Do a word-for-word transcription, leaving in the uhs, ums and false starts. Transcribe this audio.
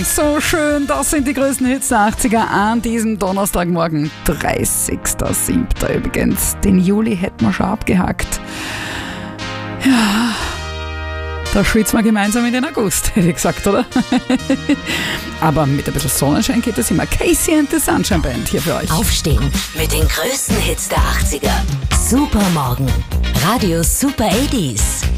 So schön, das sind die größten Hits der achtziger an diesem Donnerstagmorgen, dreißigster siebter übrigens. Den Juli hätten wir schon abgehakt. Ja, da schwitzen wir gemeinsam in den August, hätte ich gesagt, oder? Aber mit ein bisschen Sonnenschein geht das immer. Casey and the Sunshine Band hier für euch. Aufstehen mit den größten Hits der achtziger. Supermorgen. Radio Super achtziger.